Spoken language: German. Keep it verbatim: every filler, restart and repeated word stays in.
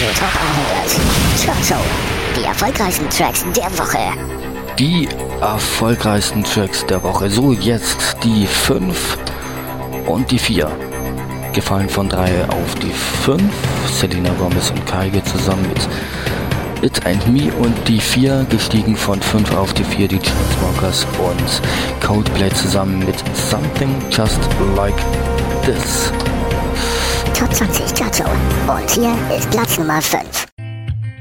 Radio Top hundert. Ciao, die erfolgreichsten Tracks der Woche. Die erfolgreichsten Tracks der Woche. So, jetzt die fünf und die vier. Gefallen von drei auf die fünf. Selena Gomez und Kygo zusammen mit It and Me. Und die vier gestiegen von fünf auf die vier. Die Chainsmokers und Coldplay zusammen mit Something Just Like This. Top zwanzig, ciao, ciao. Und hier ist Platz Nummer fünf.